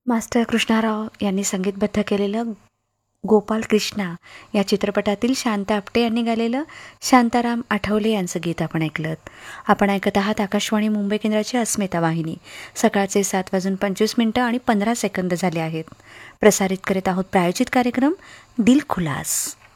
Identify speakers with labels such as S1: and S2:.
S1: Master Krishnarao यांनी संगीतबद्ध केलेलं गोपाल कृष्णा या चित्रपटातील शांता आपटे यांनी गायलेलं शांताराम आठवले यांचं गीत आपण ऐकलं. आपण ऐकत आहात आकाशवाणी मुंबई केंद्राची अस्मिता वाहिनी. सकाळचे 7:25 आणि 15 सेकंद झाले आहेत. प्रसारित करीत आहोत प्रायोजित कार्यक्रम दिल खुलास.